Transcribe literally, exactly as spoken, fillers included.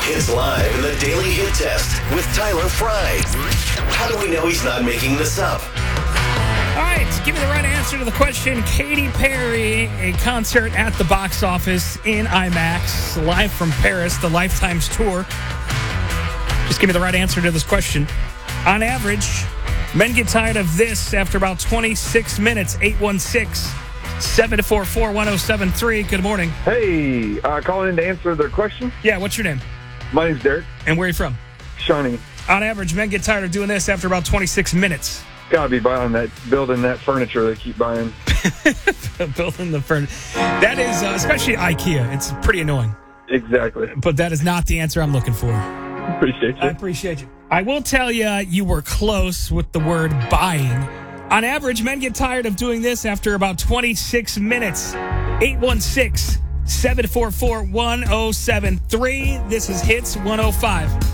Hits Live in the Daily Hit Test with Tyler Fry. How do we know he's not making this up? All right, give me the right answer to the question. Katy Perry, a concert at the box office in IMAX, live from Paris, the Lifetimes tour. Just give me the right answer to this question. On average, men get tired of this after about twenty-six minutes. eight one six, seven four four, one oh seven three. Good morning. Hey, uh, calling in to answer their question. Yeah, what's your name? My name's Derek. And where are you from? Shawnee. On average, men get tired of doing this after about twenty-six minutes. Gotta be buying that, building that furniture they keep buying. Building the furniture. That is, uh, especially IKEA. It's pretty annoying. Exactly. But that is not the answer I'm looking for. Appreciate you. I appreciate you. I will tell you, you were close with the word buying. On average, men get tired of doing this after about twenty-six minutes. eight one six, seven four four, one oh seven three. This is Hits one oh five.